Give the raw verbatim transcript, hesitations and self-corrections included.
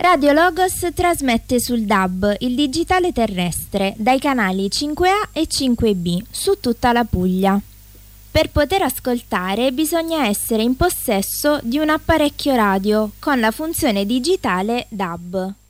Radio Logos trasmette sul D A B, il digitale terrestre, dai canali cinque A e cinque B, su tutta la Puglia. Per poter ascoltare bisogna essere in possesso di un apparecchio radio con la funzione digitale D A B.